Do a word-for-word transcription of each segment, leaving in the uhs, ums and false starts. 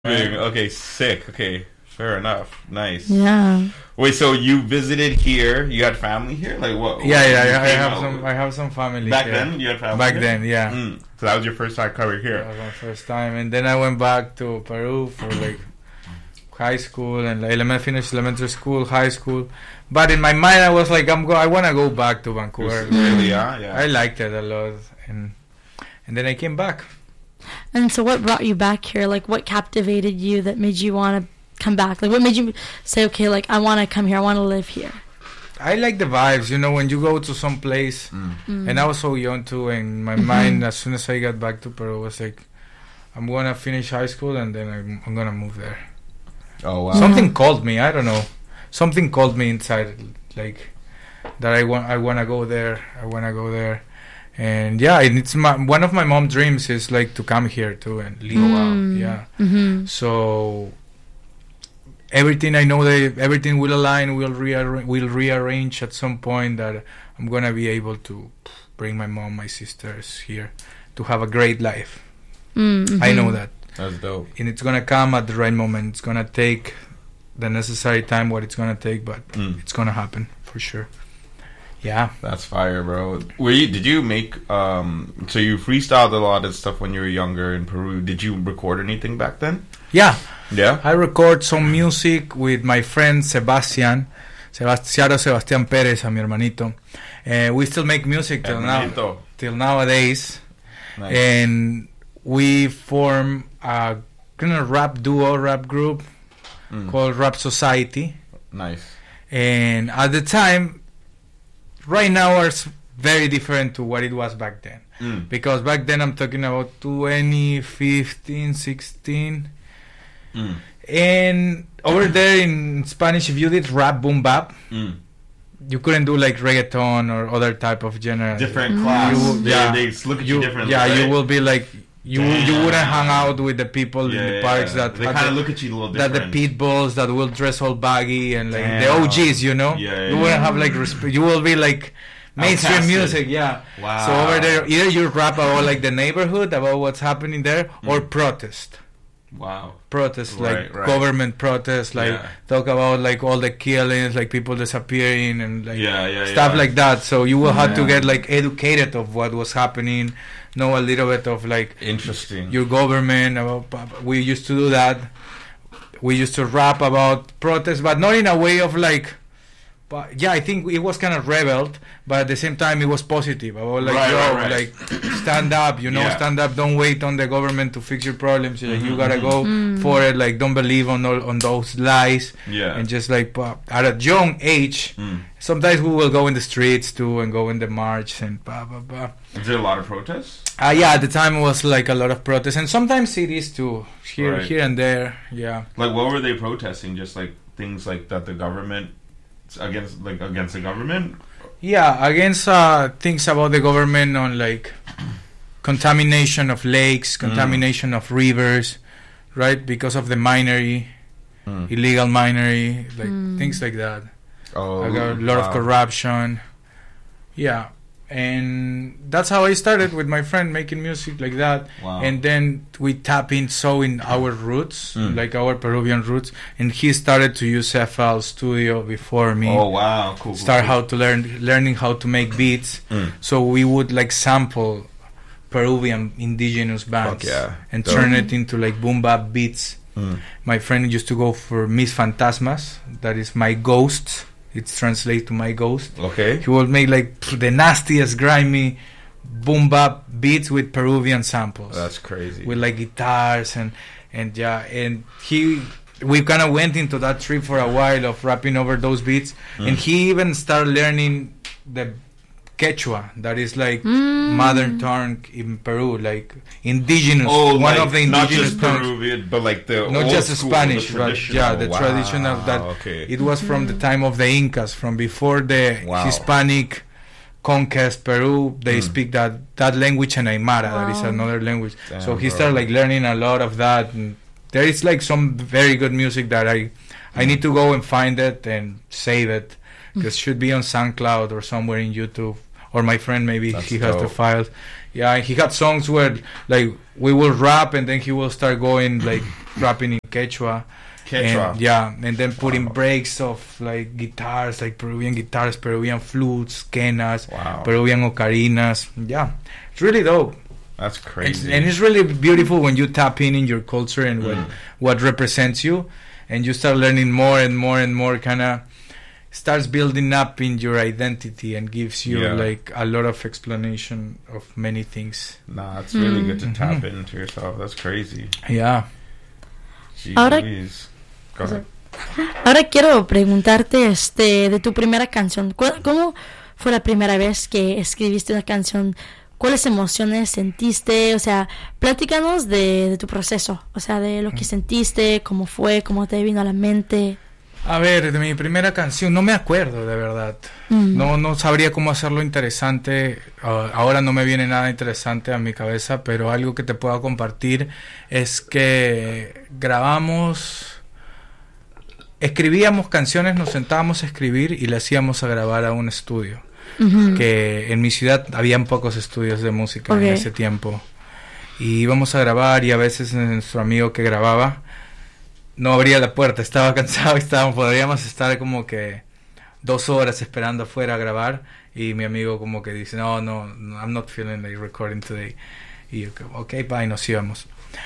Okay, sick. Okay, fair enough. Nice. Yeah. Wait, so you visited here? You had family here? Like what? Yeah, yeah, you yeah. I came have out some. with- I have some family. Back here. then, you had family. Back here? then, yeah. Mm. So that was your first time coming That here. was my first time, and then I went back to Peru for like high school and like element finished elementary school, high school. But in my mind, I was like, I'm go. I want to go back to Vancouver. Really, yeah, yeah. I liked it a lot, and and then I came back. And so what brought you back here? Like, what captivated you that made you want to come back? Like, what made you say, okay, like, I want to come here, I want to live here? I like the vibes, you know, when you go to some place, Mm. Mm. and I was so young too, and my Mhm. mind, as soon as I got back to Peru, was like, I'm gonna finish high school and then I'm, I'm gonna move there. Oh wow. Yeah. Something called me, I don't know. Something called me inside, like, that I want, I wanna go there, I wanna go there. And yeah, and it's my, one of my mom's dreams is like to come here too and live. Mm. Yeah. Mm-hmm. So everything I know that everything will align, will rearrange, will rearrange at some point that I'm gonna be able to bring my mom, my sisters here to have a great life. Mm-hmm. I know that, That's dope. and it's gonna come at the right moment. It's gonna take the necessary time, what it's gonna take, but Mm. it's gonna happen for sure. Yeah. That's fire, bro. Were you? Did you make? Um. So you freestyled a lot of stuff when you were younger in Peru. Did you record anything back then? Yeah, Yeah. I record some music with my friend Sebastian, Sebastiano Sebastián Pérez, a mi hermanito. And we still make music till now, Hermanito. till nowadays. Nice. And we form a kind of rap duo, rap group Mm. called Rap Society. Nice. And at the time, right now, it's very different to what it was back then. Mm. Because back then, I'm talking about twenty fifteen, sixteen. Mm. And over there in Spanish, if you did rap boom bap, Mm. you couldn't do like reggaeton or other type of genre. Different Mm. class. You will- they, yeah. they look at you, You, differently. yeah, you right? will be like you. You wouldn't hang out with the people Yeah, in the yeah, parks yeah. that they have kind of the- look at you a little that different. the pit bulls that will dress all baggy and like the Damn. O Gs, you know. Yeah, you yeah, wouldn't yeah. have like resp- you will be like mainstream Outcasted. music, yeah. Wow. So over there, either you rap about like the neighborhood, about what's happening there, or Mm. protest. Wow. Protest, Right, like right. government protests, like Yeah. talk about like all the killings, like people disappearing and like Yeah, yeah, stuff yeah. like that. So you will have to Yeah. get like educated of what was happening, know a little bit of like Interesting. your government. About, we used to do that. We used to rap about protests, but not in a way of like. But yeah, I think it was kind of rebelled, but at the same time it was positive. About like, Right, yo, right, right. like stand up, you know, Yeah. stand up. Don't wait on the government to fix your problems. Like, you Mhm, gotta mhm. go Mm. for it. Like, don't believe on all, on those lies. Yeah. And just like uh, at a young age, Mm. sometimes we will go in the streets too and go in the march and blah blah blah. Is there a lot of protests? Uh, yeah, at the time it was like a lot of protests, and sometimes cities too, here Right. here and there. Yeah. Like, what were they protesting? Just like things like that the government against, like against the government. Yeah, against uh, things about the government on like contamination of lakes, contamination of rivers, right? Because of the minery, Mm. illegal minery, like Mm. things like that. Oh, Like a lot of wow. corruption. Yeah, and that's how I started with my friend making music like that. Wow. And then we tap in so in our roots, Mm. like our Peruvian roots. And he started to use F L Studio before me. Oh wow, cool. cool, Start cool. how to learn, learning how to make beats. Mm. So we would like sample Peruvian indigenous bands Fuck yeah. and Dope. turn it into like boom bap beats. Mm. My friend used to go for Mis Fantasmas, that is my ghosts. It's translated to my ghost. Okay. He will make like the nastiest, grimy boom bap beats with Peruvian samples, That's crazy. with like guitars and and yeah. And he, we kind of went into that trip for a while of rapping over those beats, Mm. and he even started learning the Quechua, that is like Mm. modern tongue in Peru, like indigenous, oh, one like, of the not indigenous just tongues. Peruvian, but like the Not old just the school, Spanish, the but yeah, traditional. the Wow, traditional that Okay. it was from the time of the Incas, from before the Wow. Hispanic conquest Peru. They Mm. speak that that language and Aymara, that is Wow. another language. Damn, so he bro. started like learning a lot of that. And there is like some very good music that I I need to go and find it and save it, because it should be on SoundCloud or somewhere in YouTube or my friend maybe That's he has the dope. files. Yeah, he had songs where like we will rap and then he will start going like rapping in Quechua. Quechua. And, yeah, and then putting breaks of like guitars, like Peruvian guitars, Peruvian flutes, quenas, Wow. Peruvian ocarinas. Yeah, it's really dope. That's It's, crazy. and it's really beautiful when you tap in in your culture and what Mm. what represents you, and you start learning more and more and more. Kind of starts building up in your identity and gives you Yeah. like a lot of explanation of many things. Nah, it's really Mm. good to Mhm. tap into yourself. That's crazy. Yeah. Jeez Ahora- Louise. Go ahead. Ahora quiero preguntarte este de tu primera canción. ¿Cu- ¿Cómo fue la primera vez que escribiste una canción? ¿Cuáles emociones sentiste? O sea, platícanos de, de tu proceso. O sea, de lo que sentiste, cómo fue, cómo te vino a la mente. A ver, de mi primera canción, no me acuerdo de verdad. Mm. No, no sabría cómo hacerlo interesante. Uh, ahora no me viene nada interesante a mi cabeza, pero algo que te puedo compartir es que grabamos, escribíamos canciones, nos sentábamos a escribir y le hacíamos a grabar a un estudio. Ujú. Que en mi ciudad habían pocos estudios de música Ok. en ese tiempo. Y íbamos a grabar y a veces nuestro amigo que grababa no abría la puerta, estaba cansado y estábamos, podríamos estar como que dos horas esperando afuera a grabar y mi amigo como que dice, no, no, no, I'm not feeling like recording today. Y yo, ok, bye, nos íbamos.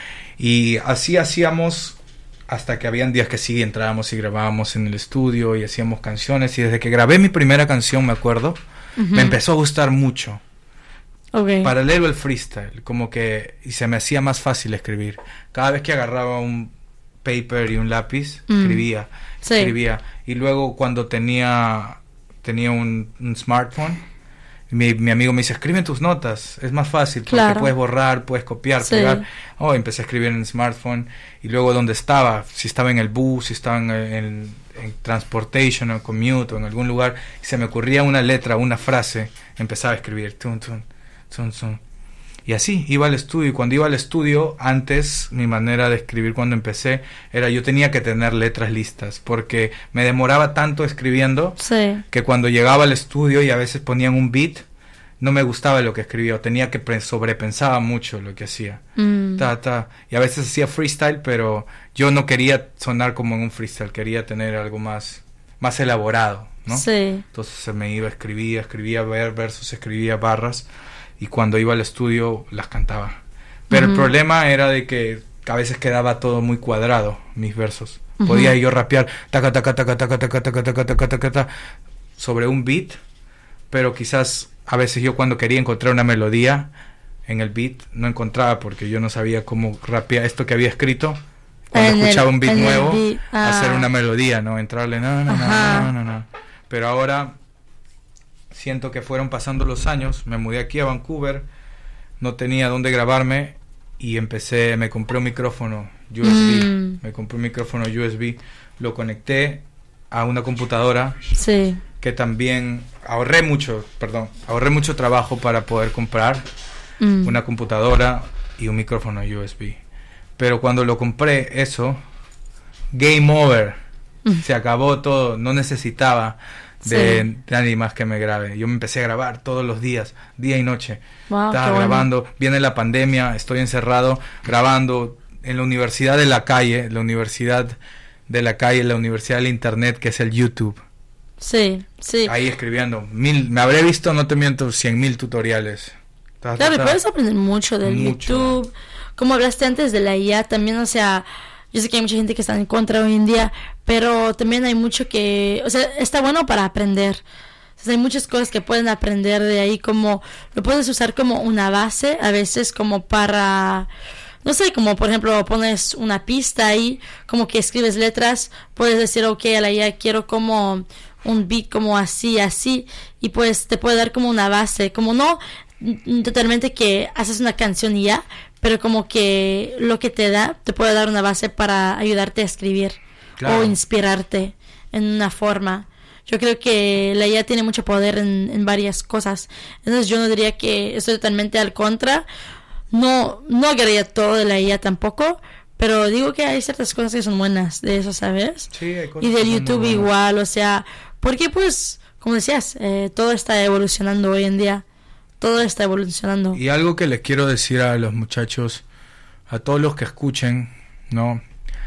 Y así hacíamos hasta que habían días que sí entrábamos y grabábamos en el estudio y hacíamos canciones, y desde que grabé mi primera canción, me acuerdo, Ujú. me empezó a gustar mucho. Ok. Paralelo al freestyle, como que y se me hacía más fácil escribir. Cada vez que agarraba un paper y un lápiz, Mm. escribía, Sí. escribía. Y luego cuando tenía tenía un, un smartphone, mi, mi amigo me dice, escribe en tus notas, es más fácil, porque Claro. puedes borrar, puedes copiar, Sí. pegar. Oh, empecé a escribir en el smartphone, y luego donde estaba, si estaba en el bus, si estaba en, en, en transportation o commute o en algún lugar, y se me ocurría una letra, una frase, empezaba a escribir, tun, tun, tun, tun. Y así, iba al estudio, y cuando iba al estudio, antes, mi manera de escribir cuando empecé, era yo tenía que tener letras listas, porque me demoraba tanto escribiendo, Sí. que cuando llegaba al estudio y a veces ponían un beat, no me gustaba lo que escribía, o tenía que pre- sobrepensaba mucho lo que hacía. Mm. Ta, ta. Y a veces hacía freestyle, pero yo no quería sonar como en un freestyle, quería tener algo más, más elaborado, ¿no? Sí. Entonces se me iba, escribía, escribía ver- versos, escribía barras, y cuando iba al estudio las cantaba. Pero Ujú. el problema era de que a veces quedaba todo muy cuadrado, mis versos. Ujú. Podía yo rapear taca taca taca taca taca taca taca taca taca taca sobre un beat, pero quizás a veces yo cuando quería encontrar una melodía en el beat no encontraba, porque yo no sabía cómo rapear esto que había escrito. Cuando En el- escuchaba un beat en el nuevo, beat, ah. hacer una melodía, no entrarle no no no Ajá. no no no. Pero ahora siento que fueron pasando los años, me mudé aquí a Vancouver, no tenía dónde grabarme y empecé, me compré un micrófono U S B, Mm. me compré un micrófono U S B, lo conecté a una computadora, Sí. que también ahorré mucho, perdón, ahorré mucho trabajo para poder comprar Mm. una computadora y un micrófono U S B. Pero cuando lo compré, eso, game over, Mm. se acabó todo, no necesitaba de nadie más que me grabe. Yo me empecé a grabar todos los días, día y noche. Wow, Estaba qué bueno. grabando, viene la pandemia, estoy encerrado, grabando en la universidad de la calle, la universidad de la calle, la universidad del internet, que es el YouTube. Sí, sí. Ahí escribiendo, mil, me habré visto, no te miento, cien mil tutoriales. Ta, ta, Claro, y ta. puedes aprender mucho del Mucho. YouTube. Como hablaste antes de la I A, también, o sea, yo sé que hay mucha gente que está en contra hoy en día, pero también hay mucho que, o sea, está bueno para aprender. O sea, hay muchas cosas que pueden aprender de ahí, como lo puedes usar como una base, a veces como para, no sé, como por ejemplo pones una pista ahí, como que escribes letras, puedes decir, ok, a la I A quiero como un beat como así, así, y pues te puede dar como una base, como no n- totalmente que haces una canción y ya, pero como que lo que te da te puede dar una base para ayudarte a escribir Claro. o inspirarte en una forma. Yo creo que la I A tiene mucho poder en, en varias cosas. Entonces yo no diría que estoy totalmente al contra. No, no agarraría todo de la I A tampoco, pero digo que hay ciertas cosas que son buenas de eso, ¿sabes? Sí, hay cosas Y que del son muy YouTube buenas. igual, o sea, porque pues como decías, eh, todo está evolucionando hoy en día. Todo está evolucionando. Y algo que les quiero decir a los muchachos, a todos los que escuchen, ¿no?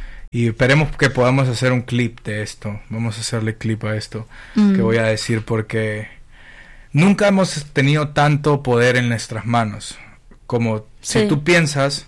Y esperemos que podamos hacer un clip de esto. Vamos a hacerle clip a esto mm. que voy a decir, porque nunca hemos tenido tanto poder en nuestras manos. Como sí. si tú piensas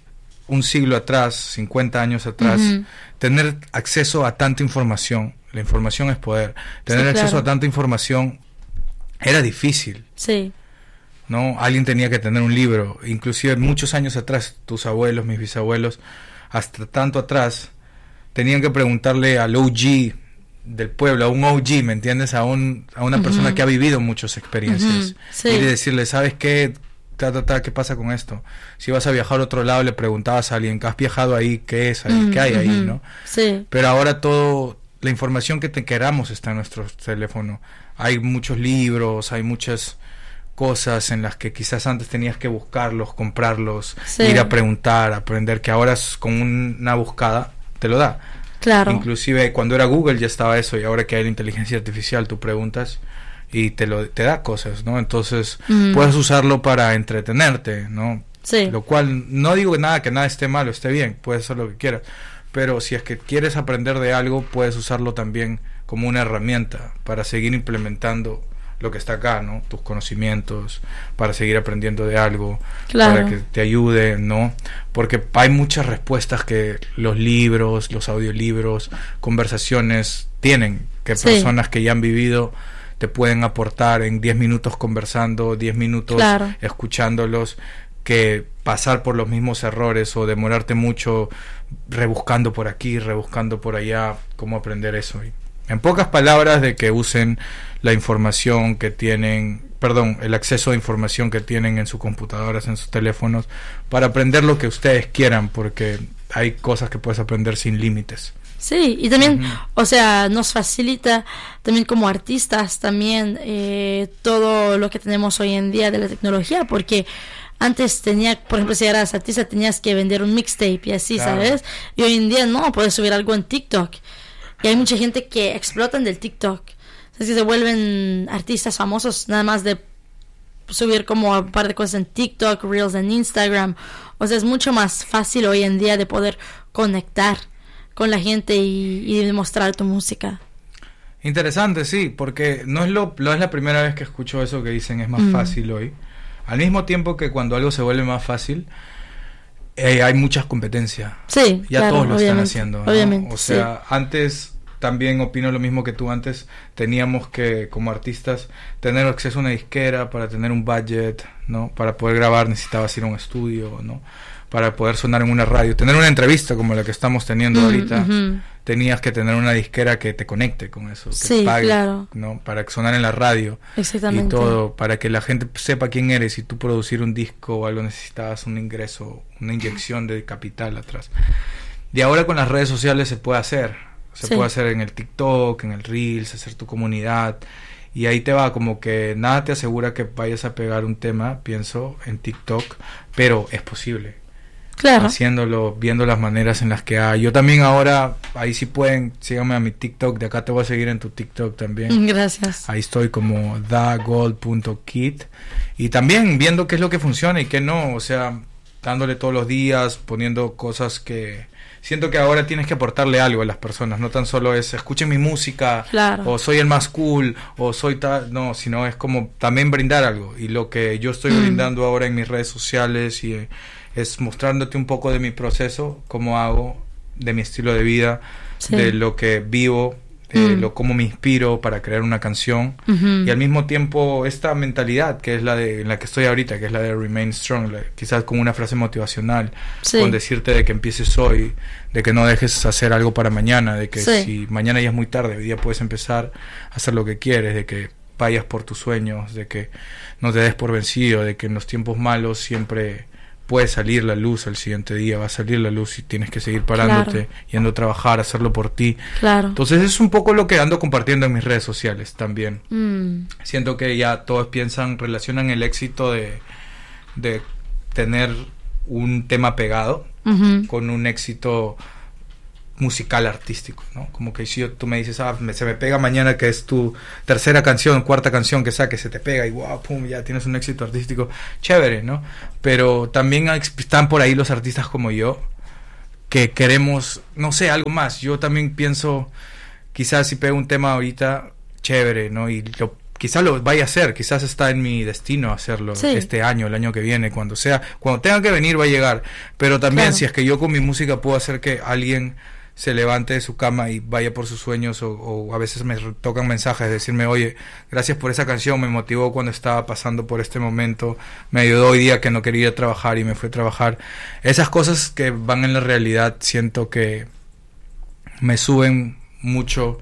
un siglo atrás, cincuenta años atrás, uh-huh. tener acceso a tanta información. La información es poder. Tener sí, acceso claro. a tanta información era difícil. Sí. ¿No? Alguien tenía que tener un libro. Inclusive muchos años atrás, tus abuelos, mis bisabuelos, hasta tanto atrás, tenían que preguntarle al O G del pueblo, a un O G, ¿me entiendes? A un a una uh-huh. persona que ha vivido muchas experiencias. Uh-huh. Sí. Y decirle, ¿sabes qué? Ta, ta, ta, ¿qué pasa con esto? Si vas a viajar a otro lado, le preguntabas a alguien, ¿que has viajado ahí? ¿Qué es ahí? Uh-huh. ¿Qué hay ahí? ¿No? Sí. Pero ahora todo, la información que te queramos está en nuestro teléfono. Hay muchos libros, hay muchas cosas en las que quizás antes tenías que buscarlos, comprarlos, sí. ir a preguntar, aprender, que ahora es con una buscada te lo da. Claro. Inclusive cuando era Google ya estaba eso, y ahora que hay la inteligencia artificial tú preguntas y te lo te da cosas, ¿no? Entonces mm. puedes usarlo para entretenerte, ¿no? Sí. Lo cual no digo nada que nada esté mal o esté bien, puedes hacer lo que quieras, pero si es que quieres aprender de algo, puedes usarlo también como una herramienta para seguir implementando lo que está acá, ¿no? Tus conocimientos, para seguir aprendiendo de algo, claro. para que te ayude, ¿no? Porque hay muchas respuestas que los libros, los audiolibros, conversaciones tienen, que sí. personas que ya han vivido te pueden aportar en diez minutos conversando, diez minutos claro. escuchándolos, que pasar por los mismos errores o demorarte mucho rebuscando por aquí, rebuscando por allá, cómo aprender eso. Y en pocas palabras, de que usen la información que tienen, perdón, el acceso a información que tienen en sus computadoras, en sus teléfonos, para aprender lo que ustedes quieran, porque hay cosas que puedes aprender sin límites. Sí, y también, uh-huh. o sea, nos facilita también como artistas también eh, todo lo que tenemos hoy en día de la tecnología, porque antes tenía, por ejemplo, si eras artista tenías que vender un mixtape y así, claro. ¿sabes? Y hoy en día no, puedes subir algo en TikTok. Y hay mucha gente que explotan del TikTok. Es que se vuelven artistas famosos nada más de subir como un par de cosas en TikTok, Reels en Instagram. O sea, es mucho más fácil hoy en día de poder conectar con la gente y, y demostrar tu música. Interesante, sí, porque no es, lo, no es la primera vez que escucho eso que dicen es más mm. fácil hoy. Al mismo tiempo que cuando algo se vuelve más fácil, eh, hay muchas competencias. Sí, ya claro, todos lo están haciendo, ¿no? Obviamente, o sea, sí. antes también opino lo mismo que tú. Antes teníamos que, como artistas, tener acceso a una disquera para tener un budget, ¿no? Para poder grabar necesitabas ir a un estudio, ¿no? Para poder sonar en una radio, tener una entrevista como la que estamos teniendo mm, ahorita, uh-huh. tenías que tener una disquera que te conecte con eso, que sí, te pague, claro. ¿no? Para sonar en la radio. Exactamente. Y todo, para que la gente sepa quién eres, y tú producir un disco o algo necesitabas un ingreso, una inyección de capital atrás. Y ahora con las redes sociales se puede hacer, se sí. puede hacer en el TikTok, en el Reels, hacer tu comunidad, y ahí te va, como que nada te asegura que vayas a pegar un tema, pienso, en TikTok, pero es posible. Claro. Haciéndolo, viendo las maneras en las que hay. Yo también ahora, ahí sí pueden, síganme a mi TikTok, de acá te voy a seguir en tu TikTok también. Gracias. Ahí estoy como dagold punto kit, y también viendo qué es lo que funciona y qué no, o sea, dándole todos los días, poniendo cosas que siento que ahora tienes que aportarle algo a las personas, no tan solo es escuchen mi música, claro. o soy el más cool, o soy tal, no, sino es como también brindar algo, y lo que yo estoy mm. brindando ahora en mis redes sociales y eh, es mostrándote un poco de mi proceso, cómo hago, de mi estilo de vida, sí. de lo que vivo, de mm. lo cómo me inspiro para crear una canción, uh-huh. y al mismo tiempo esta mentalidad que es la de en la que estoy ahorita, que es la de Remain Strong, la, quizás con una frase motivacional, sí. con decirte de que empieces hoy, de que no dejes hacer algo para mañana, de que sí. si mañana ya es muy tarde, hoy día puedes empezar a hacer lo que quieres, de que vayas por tus sueños, de que no te des por vencido, de que en los tiempos malos siempre puede salir la luz al siguiente día, va a salir la luz y tienes que seguir parándote, claro. yendo a trabajar, hacerlo por ti. Claro. Entonces es un poco lo que ando compartiendo en mis redes sociales también. Mm. Siento que ya todos piensan, relacionan el éxito de, de tener un tema pegado uh-huh. con un éxito musical artístico, ¿no? Como que si yo, tú me dices, ah, me, se me pega mañana, que es tu tercera canción, cuarta canción que saques, se te pega y wow, pum, ya tienes un éxito artístico, chévere, ¿no? Pero también están por ahí los artistas como yo, que queremos, no sé, algo más. Yo también pienso, quizás si pego un tema ahorita, chévere, ¿no? Y lo, quizás lo vaya a hacer, quizás está en mi destino hacerlo, sí, este año, el año que viene, cuando sea, cuando tenga que venir va a llegar. Pero también, claro, si es que yo con mi música puedo hacer que alguien se levante de su cama y vaya por sus sueños, o, o a veces me tocan mensajes, decirme, oye, gracias por esa canción, me motivó cuando estaba pasando por este momento, me ayudó hoy día que no quería ir a trabajar y me fui a trabajar. Esas cosas que van en la realidad, siento que me suben mucho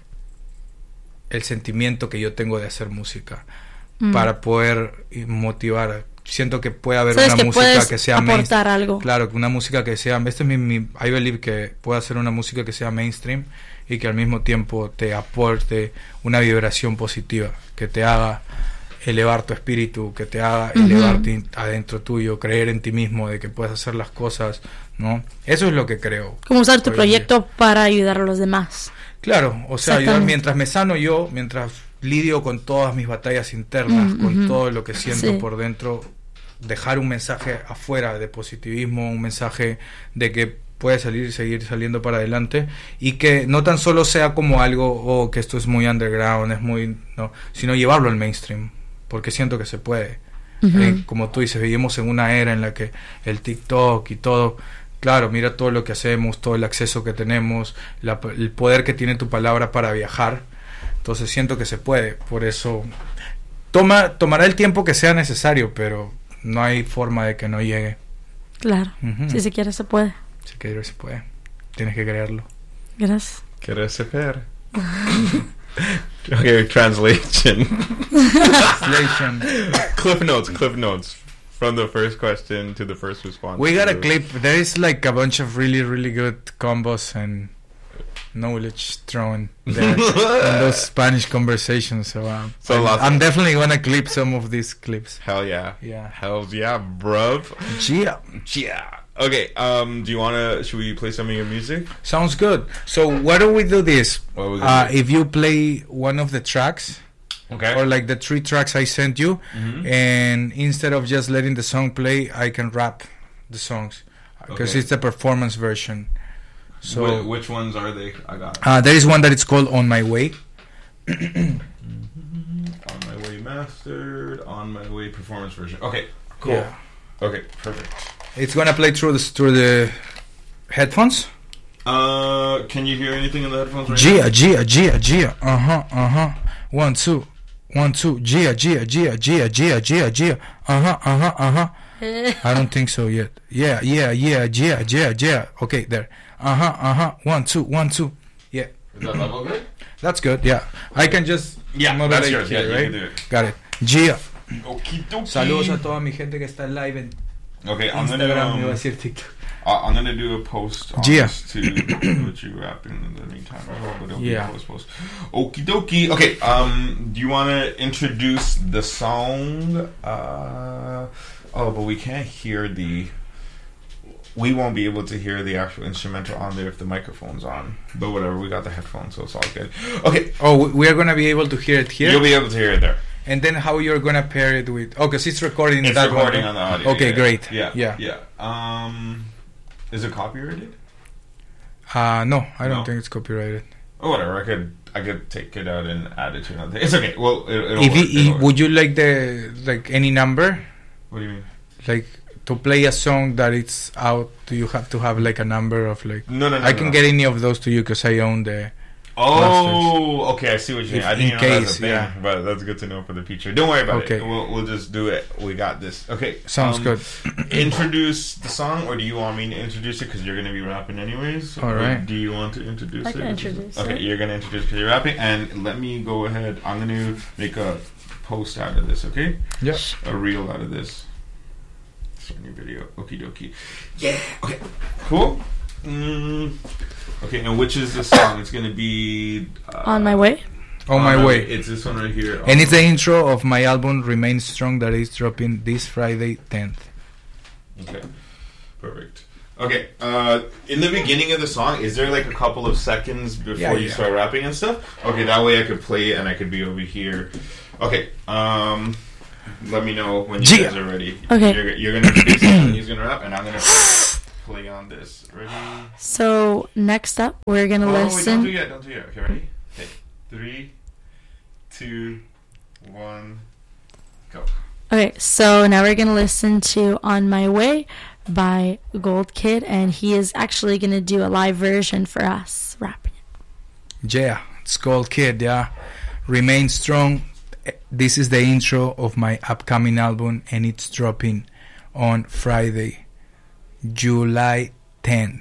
el sentimiento que yo tengo de hacer música, mm, para poder motivar. Siento que puede haber una que música que sea aportar algo. Claro, una música que sea, este es mi, mi I believe que puede hacer una música que sea mainstream y que al mismo tiempo te aporte una vibración positiva, que te haga elevar tu espíritu, que te haga uh-huh. elevarte adentro tuyo, creer en ti mismo, de que puedes hacer las cosas, ¿no? Eso es lo que creo. Como usar tu proyecto para ayudar a los demás. Claro, o sea, ayudar mientras me sano yo, mientras lidio con todas mis batallas internas, uh-huh. con todo lo que siento, sí, por dentro, dejar un mensaje afuera de positivismo, un mensaje de que puedes salir y seguir saliendo para adelante, y que no tan solo sea como algo, oh, que esto es muy underground, es muy, no, sino llevarlo al mainstream, porque siento que se puede. Uh-huh. Eh, como tú dices, vivimos en una era en la que el TikTok y todo, claro, mira todo lo que hacemos, todo el acceso que tenemos, la, el poder que tiene tu palabra para viajar. Entonces siento que se puede, por eso toma tomará el tiempo que sea necesario, pero no hay forma de que no llegue. Claro, uh-huh. si se quiere se puede. Si quiere se puede, tienes que creerlo. Gracias. Querer se puede. Okay, translation. Translation. Cliff notes, cliff notes. From the first question to the first response. We got a clip. There is like a bunch of really, really good combos and knowledge thrown there in those Spanish conversations. So, um, so I'm, I'm definitely gonna clip some of these clips. Hell yeah. Yeah. Hell yeah, bruv. Yeah. Yeah. Okay, um, do you wanna, should we play some of your music? Sounds good. So why don't we do this? What we uh, do? If you play one of the tracks, okay, or like the three tracks I sent you, mm-hmm. and instead of just letting the song play, I can rap the songs, because okay. it's the performance version. So Wh- which ones are they? I got it. Uh, there is one that is called On My Way. mm-hmm. On My Way mastered, On My Way performance version. Okay, cool. Yeah. Okay, perfect. It's gonna play through the through the headphones. Uh, can you hear anything in the headphones right Gia, now? Gia, Gia, Gia. Uh huh, uh huh. One, two, one, two. Gia, Gia, Gia, Gia, Gia, Gia, Gia. Uh huh, uh huh, uh huh. I don't think so yet. Yeah, yeah, yeah, Gia, Gia, Gia. Okay, there. Uh huh, uh huh. One, two, one, two. Yeah. Is that level good? That's good. Yeah, I can just. Yeah, that's yours. Here, yeah, right? you can do it. Got it. Gia. Okidoki. Saludos a toda mi gente que está live en okay, I'm Instagram. gonna, um, iba a decir TikTok. Uh, I'm gonna do a post on Gia. this to put you rapping in the meantime, but it'll yeah. be a post post. Okie dokie. Okay. Um. Do you want to introduce the song? Uh. Oh, but we can't hear the. We won't be able to hear the actual instrumental on there if the microphone's on. But whatever, we got the headphones, so it's all good. Okay. Oh, we are gonna be able to hear it here. You'll be able to hear it there. And then how you're gonna pair it with? Oh, because it's recording. It's that recording one. on the audio. Okay, yeah, great. Yeah, yeah, yeah. Um, is it copyrighted? Uh no, I don't No? think it's copyrighted. Oh, whatever. I could, I could take it out and add it to another. It's okay. Well, it, it'll If work, you, it'll work. would you like the like any number? What do you mean? Like to play a song that it's out? Do you have to have like a number of like? No, no, no. I no, can no. get any of those to you because I own the. Oh, okay. I see what you mean. If I didn't in know that was case, a thing, yeah. but that's good to know for the future. Don't worry about Okay. it. We'll, we'll just do it. We got this. Okay. Sounds um, good. Introduce the song, or do you want me to introduce it because you're going to be rapping anyways? All Or right. Do you want to introduce I it? can introduce Okay, it. you're going to introduce because you're rapping, and let me go ahead. I'm going to make a post out of this. Okay. Yeah. A reel out of this. It's a new video. Okie dokie. Yeah. Okay. Cool. Mm, okay, and which is the song? It's gonna be uh, On My Way. On My Way. It's this one right here. And it's the intro of my album Remain Strong that is dropping this Friday tenth. Okay, perfect. Okay, uh, in the beginning of the song, is there like a couple of seconds before Yeah, you yeah. start rapping and stuff? Okay, that way I could play it and I could be over here. Okay, um, let me know when you Yeah. guys are ready. Okay. You're, you're gonna introduce it and he's gonna rap, and I'm gonna play on this. Ready? So next up, we're gonna Oh, wait, listen. don't do yet, don't do yet. Okay, ready? Okay, three, two, one, go. Okay, so now we're gonna listen to "On My Way" by Gold Kid, and he is actually gonna do a live version for us, rapping it. Yeah, it's called Kid, yeah. Remain strong. This is the intro of my upcoming album, and it's dropping on Friday, July tenth.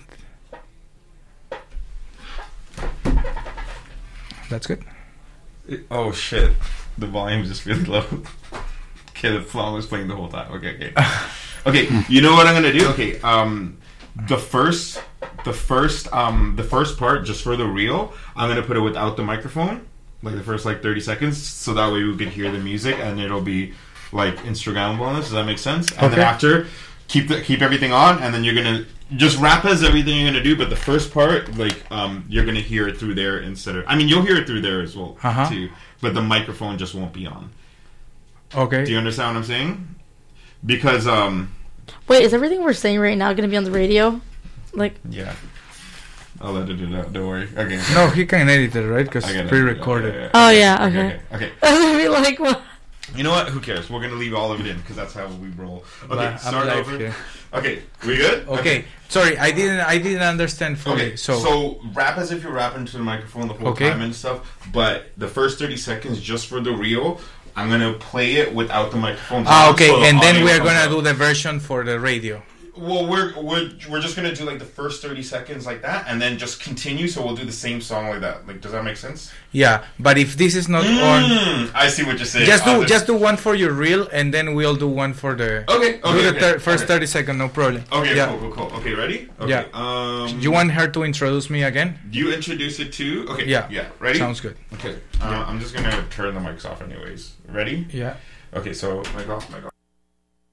That's good. Oh shit, the volume is just really low. Okay, the song was playing the whole time. Okay, okay. Okay, you know what I'm gonna do? Okay, um, the first, the first, um, the first part, just for the reel, I'm gonna put it without the microphone, like the first like thirty seconds, so that way we can hear the music and it'll be like Instagram bonus. Does that make sense? And Okay. then after, keep the, keep everything on, and then you're gonna just rap as everything you're gonna do. But the first part, like, um, you're gonna hear it through there instead of. I mean, you'll hear it through there as well Uh-huh. too, but the microphone just won't be on. Okay. Do you understand what I'm saying? Because um. Wait, is everything we're saying right now gonna be on the radio? Like, Yeah. I'll edit it out. Don't worry. Okay. No, he can edit it, right? Because I it's get it. pre-recorded. Yeah, yeah, Oh, yeah. yeah, Okay. okay. Okay. okay. I was gonna be like, what? You know what? Who cares? We're gonna leave all of it in because that's how we roll. Okay. I'm Start live over. here. Okay. We good? Okay. Sorry, I didn't. I didn't understand fully. Okay. So, So, rap as if you're rapping to the microphone the whole Okay. time and stuff. But the first thirty seconds, just for the reel, I'm gonna play it without the microphone. ah, on, okay, so the and then audio we are comes gonna out. do the version for the radio. Well, we're we're we're just gonna do like the first thirty seconds like that, and then just continue. So we'll do the same song like that. Like, does that make sense? Yeah, but if this is not on, Mm, I see what you're saying. just I'll do just do one for your reel, and then we'll do one for the. Okay. Okay. do the okay, thir- first okay. thirty second, no problem. Okay. Yeah. Cool. Cool. Cool. Okay. Ready? Okay. Yeah. Um. You want her to introduce me again? You introduce it too. Okay. Yeah. Yeah. Ready? Sounds good. Okay. Uh, I'm just gonna turn the mics off, anyways. Ready? Yeah. Okay. So mic off. Mic off.